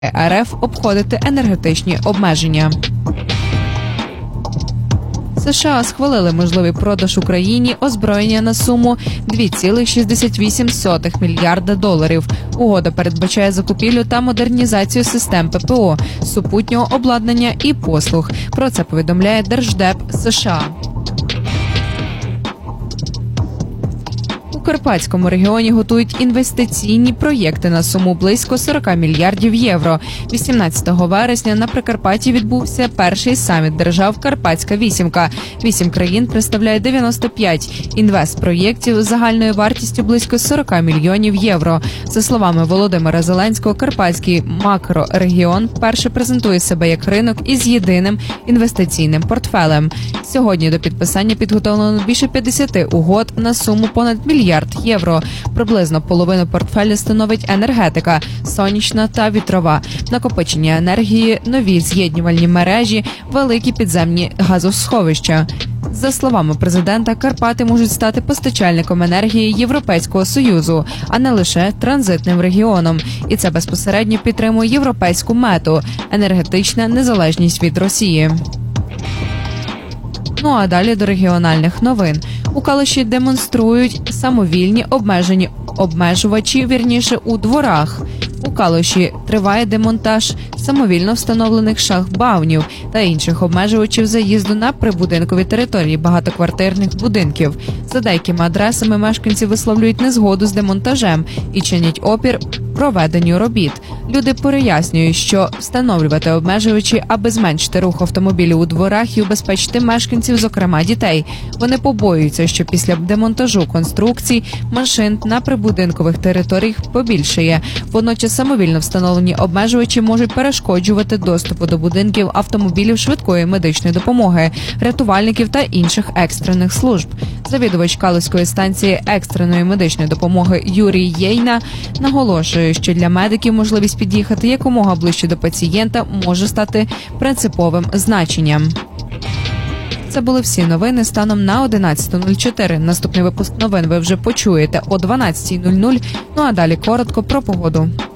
РФ обходити енергетичні обмеження. США схвалили можливий продаж Україні озброєння на суму $2,68 мільярда. Угода передбачає закупівлю та модернізацію систем ППО, супутнього обладнання і послуг. Про це повідомляє Держдеп США. У Карпатському регіоні готують інвестиційні проєкти на суму близько 40 мільярдів євро. 18 вересня на Прикарпатті відбувся перший саміт держав «Карпатська вісімка». 8 країн представляє 95 інвестпроєктів загальною вартістю близько 40 мільйонів євро. За словами Володимира Зеленського, Карпатський макрорегіон вперше презентує себе як ринок із єдиним інвестиційним портфелем. Сьогодні до підписання підготовлено більше 50 угод на суму понад мільярд євро. Приблизно половину портфелю становить енергетика, сонячна та вітрова, накопичення енергії, нові з'єднювальні мережі, великі підземні газосховища. За словами президента, Карпати можуть стати постачальником енергії Європейського Союзу, а не лише транзитним регіоном. І це безпосередньо підтримує європейську мету – енергетична незалежність від Росії. Ну а далі до регіональних новин. У Калуші демонструють самовільні обмежувачі, у дворах. У Калуші триває демонтаж самовільно встановлених шлагбаумів та інших обмежувачів заїзду на прибудинкові території багатоквартирних будинків. За деякими адресами мешканці висловлюють незгоду з демонтажем і чинять опір проведенню робіт. Люди пояснюють, що встановлювати обмежувачі, аби зменшити рух автомобілів у дворах і убезпечити мешканців, зокрема дітей. Вони побоюються, що після демонтажу конструкцій машин на прибудинкових територіях побільшає. Водночас самовільно встановлені обмежувачі можуть перешкоджувати доступу до будинків автомобілів швидкої медичної допомоги, рятувальників та інших екстрених служб. Завідувач Калузької станції екстреної медичної допомоги Юрій Єйна наголошує, що для медиків можливість під'їхати якомога ближче до пацієнта може стати принциповим значенням. Це були всі новини станом на 11:04. Наступний випуск новин ви вже почуєте о 12:00. Ну а далі коротко про погоду.